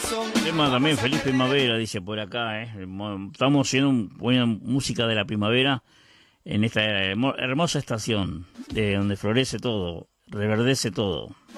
Tema también, feliz primavera, dice por acá, ¿eh? Estamos haciendo buena música de la primavera en esta hermosa estación, de donde florece todo, reverdece todo.